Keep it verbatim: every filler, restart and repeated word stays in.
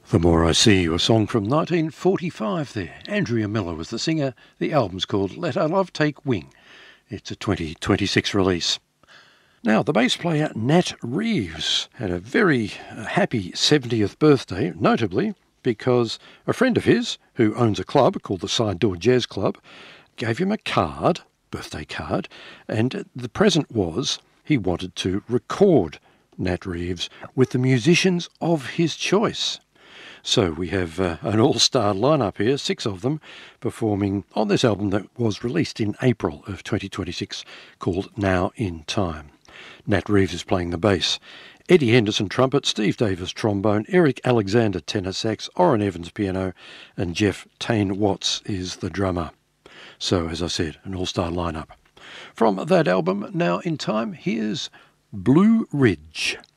The More I See You, a song from nineteen forty-five there. Andrea Miller was the singer. The album's called Let Our Love Take Wing. It's a twenty twenty-six release. Now, the bass player Nat Reeves had a very happy seventieth birthday, notably because a friend of his, who owns a club called the Side Door Jazz Club, gave him a card, birthday card, and the present was he wanted to record Nat Reeves with the musicians of his choice. So we have uh, an all-star lineup here, six of them, performing on this album that was released in April of twenty twenty-six called Now in Time. Nat Reeves is playing the bass, Eddie Henderson trumpet, Steve Davis trombone, Eric Alexander tenor sax, Orrin Evans piano, and Jeff Tane Watts is the drummer. So, as I said, an all-star lineup. From that album, Now in Time, here's Blue Ridge.